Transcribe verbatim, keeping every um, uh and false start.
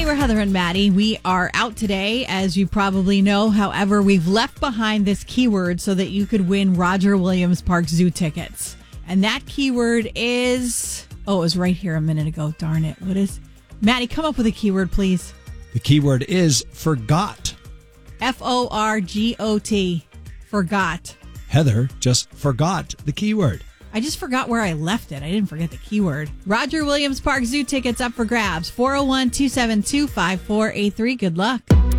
Hey, we're Heather and Maddie. We are out today, as you probably know. However, we've left behind this keyword so that you could win Roger Williams Park Zoo tickets. And that keyword is... Oh, it was right here a minute ago. Darn it. What is... Maddie, come up with a keyword, please. The keyword is forgot. F O R G O T. Forgot. Heather just forgot the keyword. I just forgot where I left it. I didn't forget the keyword. Roger Williams Park Zoo tickets up for grabs. four oh one, two seven two, five four eight three. Good luck.